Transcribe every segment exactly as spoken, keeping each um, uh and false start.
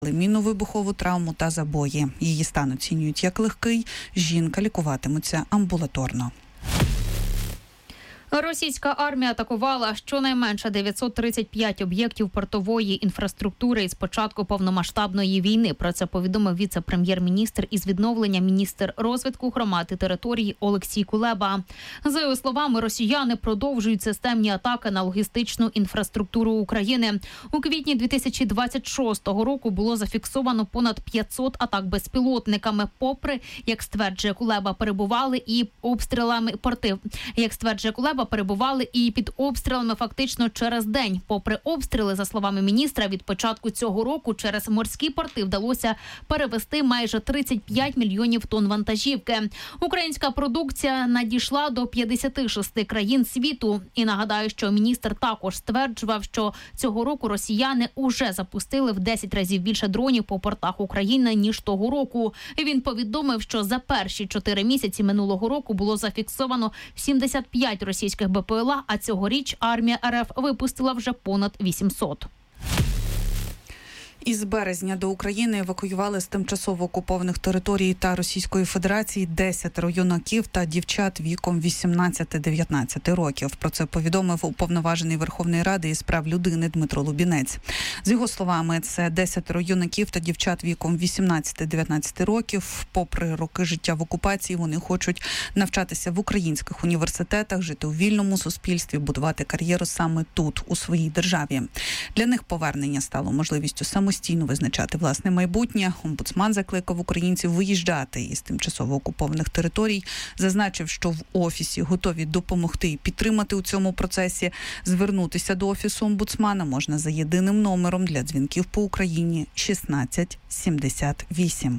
мінно-вибухову травму та забої. Її стан оцінюють як легкий. Жінка лікуватиметься амбулаторно. Російська армія атакувала щонайменше дев'ятсот тридцять п'ять об'єктів портової інфраструктури із початку повномасштабної війни. Про це повідомив віце-прем'єр-міністр із відновлення, міністр розвитку громад і територій Олексій Кулеба. За його словами, росіяни продовжують системні атаки на логістичну інфраструктуру України. У квітні дві тисячі двадцять шостого року було зафіксовано понад п'ятсот атак безпілотниками. Попри, як стверджує Кулеба, перебували і обстрілами порти. Як стверджує Кулеба, перебували і під обстрілами фактично через день. Попри обстріли, за словами міністра, від початку цього року через морські порти вдалося перевезти майже тридцять п'ять мільйонів тонн вантажівки. Українська продукція надійшла до п'ятдесят шість країн світу. І нагадаю, що міністр також стверджував, що цього року росіяни уже запустили в десять разів більше дронів по портах України, ніж того року. Він повідомив, що за перші чотири місяці минулого року було зафіксовано сімдесят п'ять російських БПЛА, а цьогоріч армія РФ випустила вже понад вісімсот. Із березня до України евакуювали з тимчасово окупованих територій та Російської Федерації десять юнаків та дівчат віком вісімнадцять-дев'ятнадцять років. Про це повідомив уповноважений Верховної Ради із прав людини Дмитро Лубінець. З його словами, це десять юнаків та дівчат віком вісімнадцять-дев'ятнадцять років. Попри роки життя в окупації, вони хочуть навчатися в українських університетах, жити у вільному суспільстві, будувати кар'єру саме тут, у своїй державі. Для них повернення стало можливістю самостійно самостійно визначати власне майбутнє. Омбудсман закликав українців виїжджати із тимчасово окупованих територій. Зазначив, що в офісі готові допомогти і підтримати у цьому процесі. Звернутися до офісу омбудсмана можна за єдиним номером для дзвінків по Україні шістнадцять сімдесят вісім.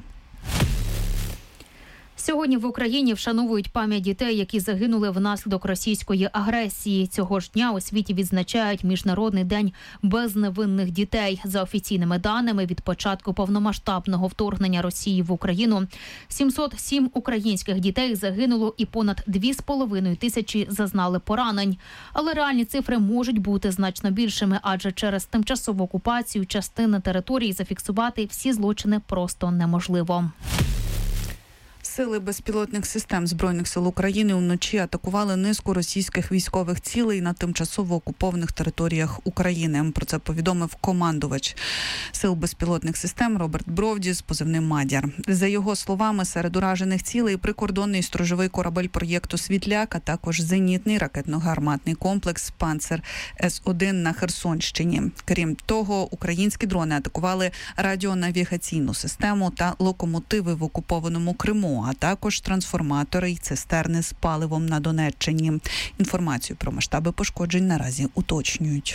Сьогодні в Україні вшановують пам'ять дітей, які загинули внаслідок російської агресії. Цього ж дня у світі відзначають Міжнародний день безневинних дітей. За офіційними даними, від початку повномасштабного вторгнення Росії в Україну сімсот сім українських дітей загинуло і понад дві з половиною тисячі зазнали поранень. Але реальні цифри можуть бути значно більшими, адже через тимчасову окупацію частини території зафіксувати всі злочини просто неможливо. Сили безпілотних систем Збройних сил України вночі атакували низку російських військових цілей на тимчасово окупованих територіях України. Про це повідомив командувач Сил безпілотних систем Роберт Бровді з позивним «Мадяр». За його словами, серед уражених цілей прикордонний сторожовий корабель проєкту «Світляк», а також зенітний ракетно-гарматний комплекс «Панцер С один» на Херсонщині. Крім того, українські дрони атакували радіонавігаційну систему та локомотиви в окупованому Криму, а також трансформатори й цистерни з паливом на Донеччині. Інформацію про масштаби пошкоджень наразі уточнюють.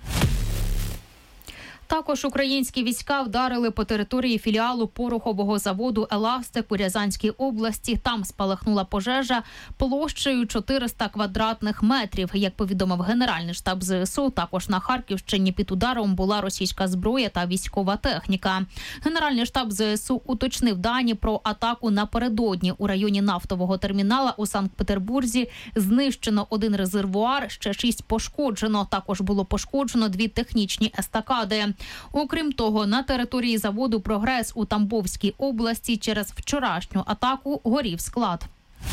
Також українські війська вдарили по території філіалу порохового заводу «Еластик» у Рязанській області. Там спалахнула пожежа площею чотириста квадратних метрів. Як повідомив Генеральний штаб ЗСУ, також на Харківщині під ударом була російська зброя та військова техніка. Генеральний штаб ЗСУ уточнив дані про атаку напередодні. У районі нафтового термінала у Санкт-Петербурзі знищено один резервуар, ще шість пошкоджено. Також було пошкоджено дві технічні естакади. Окрім того, на території заводу «Прогрес» у Тамбовській області через вчорашню атаку горів склад.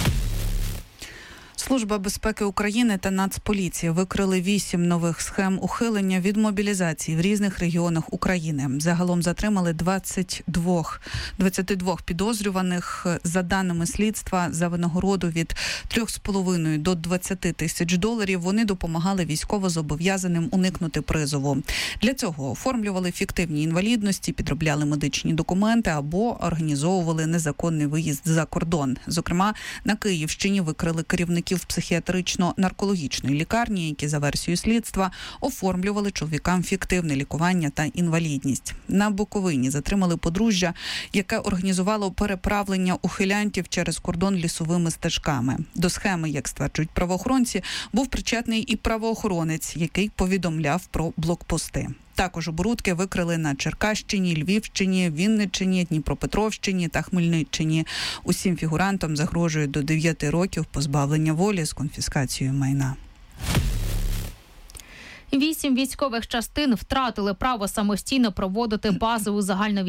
Служба безпеки України та Нацполіція викрили вісім нових схем ухилення від мобілізації в різних регіонах України. Загалом затримали двадцять два підозрюваних. За даними слідства, за винагороду від три з половиною до двадцять тисяч доларів вони допомагали військовозобов'язаним уникнути призову. Для цього оформлювали фіктивні інвалідності, підробляли медичні документи або організовували незаконний виїзд за кордон. Зокрема, на Київщині викрили керівників психіатрично-наркологічної лікарні, які за версією слідства оформлювали чоловікам фіктивне лікування та інвалідність. На Буковині затримали подружжя, яке організувало переправлення ухилянтів через кордон лісовими стежками. До схеми, як стверджують правоохоронці, був причетний і правоохоронець, який повідомляв про блокпости. Також оборудки викрили на Черкащині, Львівщині, Вінниччині, Дніпропетровщині та Хмельниччині. Усім фігурантам загрожує до дев'яти років позбавлення волі з конфіскацією майна. Вісім військових частин втратили право самостійно проводити базову загальновійськову